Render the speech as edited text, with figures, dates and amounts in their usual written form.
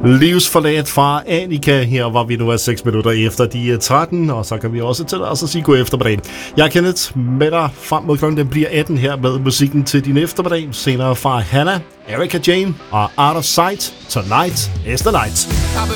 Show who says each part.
Speaker 1: Livsforladt fra Annika. Her var vi nu 6 minutter efter de 13, og så kan vi også til os at sige god eftermiddag. Jeg er Kenneth med dig frem mod klokken, den bliver 18 her med musikken til din eftermiddag. Senere fra Hannah, Erika Jane og Out of Sight. Tonight is the night.